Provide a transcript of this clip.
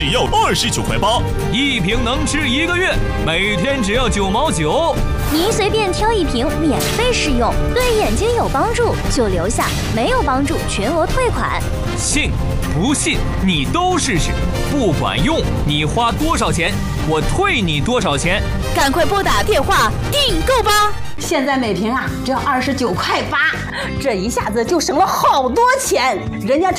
只要29.8块， 一瓶能吃1个月，每天只要9毛9。 您随便挑一瓶免费试用，对眼睛有帮助就留下，没有帮助全额退款。 信不信你都试试，不管用你花多少钱，我退你多少钱。 赶快拨打电话订购吧！ 现在每瓶只要29.8块，这一下子就省了好多钱，人家